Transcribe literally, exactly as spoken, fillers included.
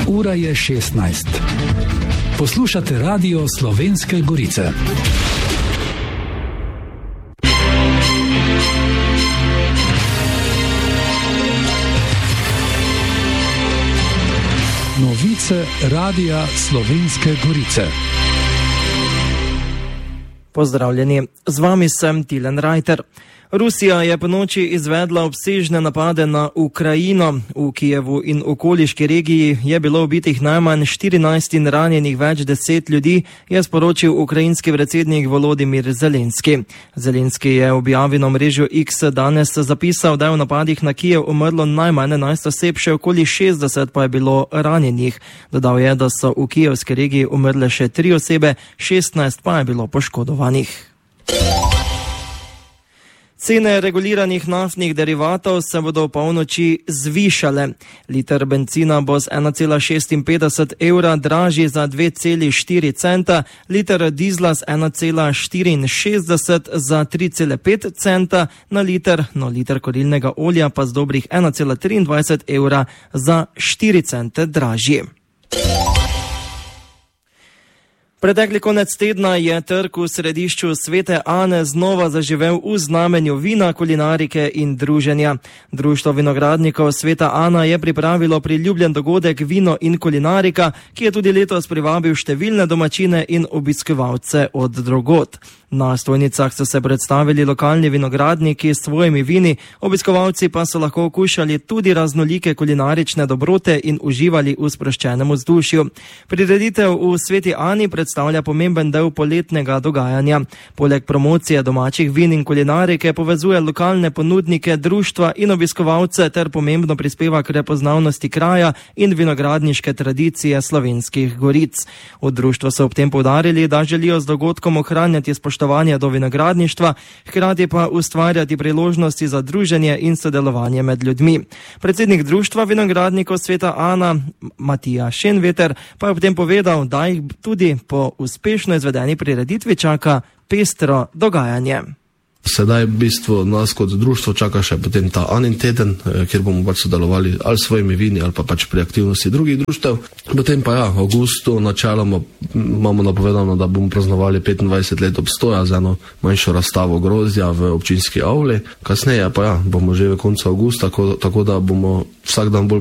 Ura je šestnajst. Poslušate Radio Slovenske Gorice. Novice Radia Slovenske Gorice. Pozdravljeni, z vami sem Tilen Rajter. Rusija je po noči izvedla obsežne napade na Ukrajino. V Kijevu in okoliški regiji je bilo ubitih najmanj štirinajst in ranjenih več deset ljudi, je sporočil ukrajinski predsednik Volodimir Zelenski. Zelenski je v objavi na omrežju X danes zapisal, da je v napadih na Kijev umrlo najmanj enajst oseb, še okoli šestdeset pa je bilo ranjenih. Dodal je, da so v kijevski regiji umrle še tri osebe, šestnajst pa je bilo poškodovanih. Cene reguliranih naftnih derivatov se bodo v polnoči zvišale. Liter bencina bo z ena cela šestinpetdeset evra dražji za dve celi štiri centa, liter dizla z ena cela štiriinšestdeset za tri cele pet centa na liter, no liter kurilnega olja pa z dobrih ena cela triindvajset evra za štiri cente dražji. Pretekli konec tedna je trg v središču Svete Ane znova zaživel v znamenju vina, kulinarike in druženja. Društvo vinogradnikov Sveta Ana je pripravilo priljubljen dogodek Vino in kulinarika, ki je tudi letos privabil številne domačine in obiskovalce od drugod. Na stojnicah so se predstavili lokalni vinogradniki s svojimi vini, obiskovalci pa so lahko okušali tudi raznolike kulinarične dobrote in uživali v sproščenem vzdušju. Prireditev v Sveti Ani predstavlja pomemben del poletnega dogajanja. Poleg promocije domačih vin in kulinarike povezuje lokalne ponudnike, društva in obiskovalce ter pomembno prispeva k prepoznavnosti kraja in vinogradniške tradicije Slovenskih Goric. V društvu so ob tem poudarili, da želijo z dogodkom ohranjati spoštovanje do vinogradništva, hkrati pa ustvarjati priložnosti za druženje in sodelovanje med ljudmi. Predsednik društva vinogradnikov Sveta Ana, Matija Šenveter, pa je ob tem povedal, da jih tudi po uspešno izvedeni prireditvi čaka pestro dogajanje. Sedaj v bistvu nas kot društvo čaka še potem ta Anin teden, kjer bomo pač sodelovali ali s svojimi vini ali pa pač pri aktivnosti drugih društev. Potem pa ja, v avgustu načeloma imamo napovedano, da bomo praznovali petindvajset let obstoja z eno manjšo razstavo grozdja v občinski avli. Kasneje pa ja, bomo že v koncu avgusta, tako, tako da bomo vsak dan bolj